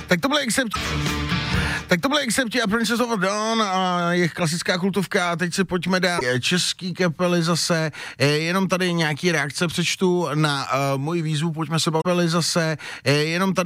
Tak to byly Accepti a Princess of Dawn a jejich klasická kultovka. A teď se pojďme dát český kapely zase. Jenom tady nějaký reakce přečtu na moji výzvu, pojďme se bavit zase. Jenom tady